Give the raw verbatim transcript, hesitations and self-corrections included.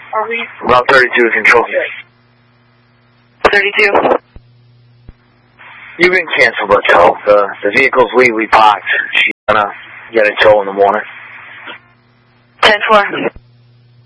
Are we? Route thirty-two to control. thirty-two. You can cancel the tow. The, the vehicle's legally parked. She's gonna get a tow in the morning. ten four.